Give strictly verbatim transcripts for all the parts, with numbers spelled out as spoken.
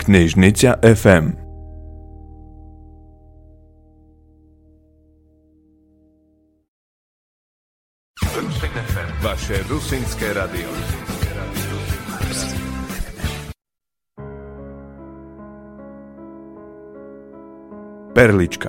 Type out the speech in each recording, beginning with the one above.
Knižnica ef em. Vaše rusínske radio. Perlička.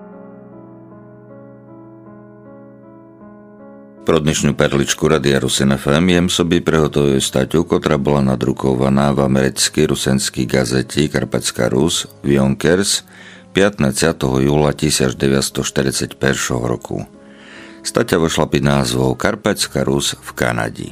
Pro dnešnú perličku Radia Rusin ef em jem собі приготую статтю, котра була надрукованá v americkej rusenskej gazete Karpatská Rus Vionkers pätnásteho júla devätnásťstoštyridsaťjeden roku. Staťa vyšla pod názvom Karpatská Rus v Kanadi.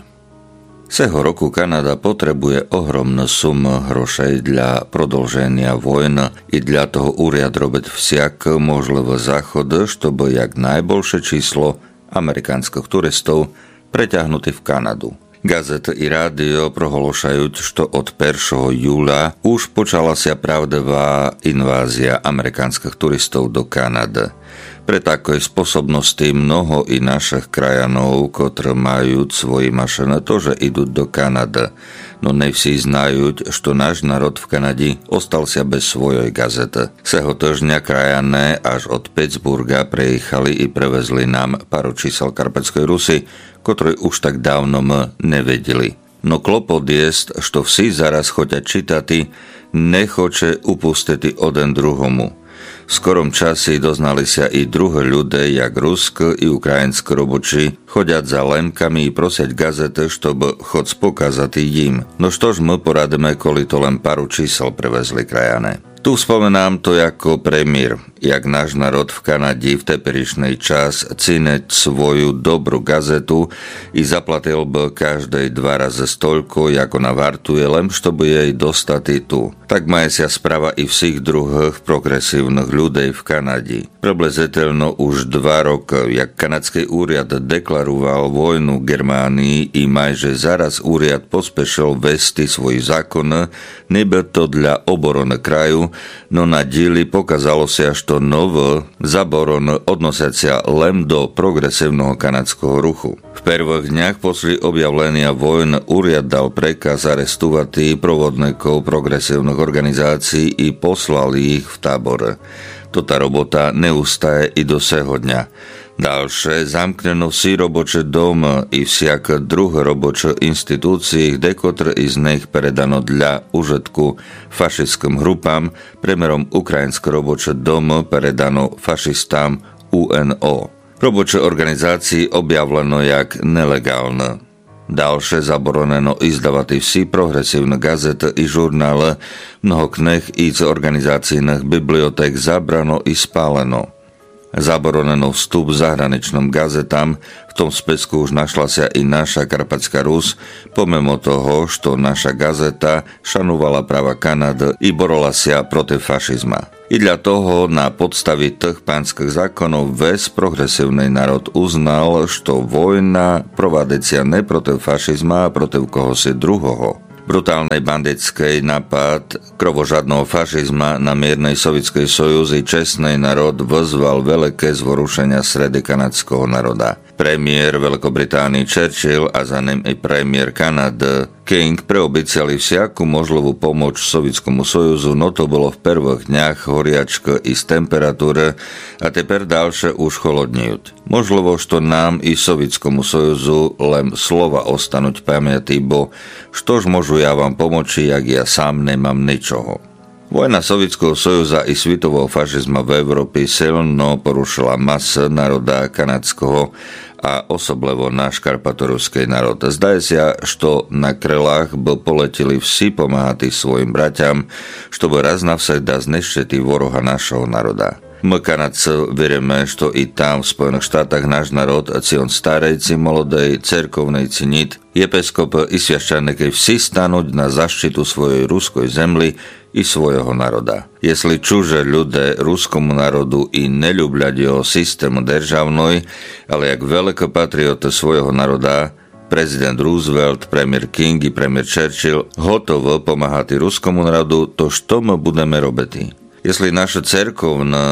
Seho roku Kanada potrebuje ohromnú sumu hrošej dla продолжения войны и для toho úriad robiť всяк можливый заход, чтобы jak najbolšie číslo amerických turistov preťahnutí v Kanadu. Gazety i rádio prohlášajú, že od prvého júla už počala sa pravdivá invázia amerických turistov do Kanady. Pre takej sposobnosti mnoho i našich krajanov, ktorí majú svoje mašiny, tože idú do Kanady. No ne vsi znajú, že náš národ v Kanade ostal sa bez svojej gazety. Seho týždňa krajané až od Pittsburgha prejechali i prevezli nám pár čísel Karpatskej Rusy, ktoré už tak dávno my nevedeli. No klopot je, že vsi zaraz chodia čítati, nechoče upustiti один druhomu. V skorom časi doznali sa i druhé ľudia, jak rusk i ukrajinskí roboči, chodiať za lemkami i prosiať gazety, štob chod spokázať im. No štož my poradíme, koli to len paru čísel prevezli krajané. Tu spomenám to ako premiér, jak náš národ v Kanade v teperišnej čas cineť svoju dobrú gazetu i zaplatil by každej dva razy stolko, ako navartuje, len štoby jej dostati tu. Tak maje sa správa i všich druhých progresívnych ľudí v Kanade. Približiteľno už dva roky, jak kanadský úriad deklaroval vojnu Germánii i majže zaraz úriad pospešil vesti svoj zákon, nebyl to dla obrony kraju, no na díli pokazalo sa, že novo zaboron odnosiacia len do progresívneho kanadského ruchu. V prvých dňach posle objavlenia vojn úriad dal prekaz arestovať provodníkov progresívnych organizácií i poslali ich v tábore. Tota robota neustáje i do seho dňa. Ďalšie zamkneno vsi roboče dom i však druhé roboče inštitúcií, dekotr iz nich predano dla užitku fašistickým grupám, premerom ukrajinské roboče dom predano fašistám ú en ó. Roboče organizácií objavleno jak nelegálne. Ďalšie zaboroneno izdavati vsi progresívne gazety i žurnály, mnoho knih i z organizácijných bibliotek zabrano i spáleno. Zaboroneno vstup zahraničným gazetám, v tom spisku už našla sa i naša Karpatská Rus, pomimo toho, že naša gazeta šanovala práva Kanady i borola sa proti fašizma. I dla toho na podstavi tých pánskych zákonov ves progresívny národ uznal, že vojna provádecia ne proti fašizma, a proti kohosi druhoho. Brutálnej bandickej napad krovožadného fašizma na miernej sovietskej sojuzi čestný národ vyzval veľké zvorušenia sredy kanadského národa. Premiér Veľkobritánii Churchill a za ním i premiér Kanady King preobíciali všakú možlivú pomoc Sovietskému sojuzu, no to bolo v prvých dňach horiačko i z temperatúry a teper ďalšie už cholodňujú. Možlivo, že nám i Sovietskému sojuzu len slova ostanuť pamäti, bo štož môžu ja vám pomoci, jak ja sám nemám ničoho. Vojna Sovietskeho sojuza i svetového fašizma v Európe silno porušila masy národa kanadského a osoblivo náš karpatoruský národ. Zdaje sa, že na krylách by poleteli vsi pomáhať svojim braťam, чтобы raz navsejda zničiti voroha našeho národa. My Kanadci veríme, že i tam v Spojených štátach náš národ, ci on starejci, molodej, cerkovnej cinit, episkop i sviaščaníky vsi stanuť na zaštitu svojej ruskoj zemli i svojho národa. Jestli čuže ľudia ruskomu národu i neľubľať jeho systému državnoj, ale jak veľké patrioty svojho národa, prezident Roosevelt, premiér King i premiér Churchill hotovo pomáhať ruskomu národu, to što my budeme robiť? Jestli naše cerkovné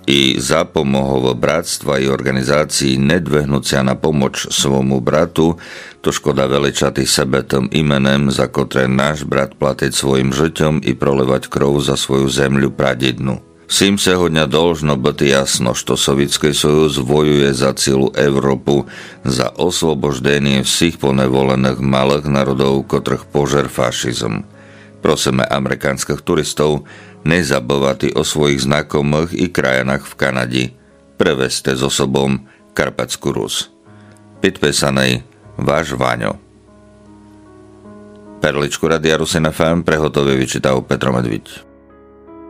i zapomohol bratstva i organizácii nedvehnúcia na pomoc svomu bratu, to škoda veličatý sebetým imenem, za ktoré náš brat platiť svojim žiťom i prolevať krov za svoju zemľu pradednu. Всім сьогодні должно бути ясно, що Совєтський Союз воює за цілу Європу, за освобождення всіх поневолених малих народів, котрих пожер фашизм. Просíme американських туристів не забувати о своїх знайомих і країнах в Канаді. Привезте з особом Карпатську Русь. Підписаний Váš Váňo. Perličku Radia Rusin ef em prehotovie vyčítal Petro Medviť.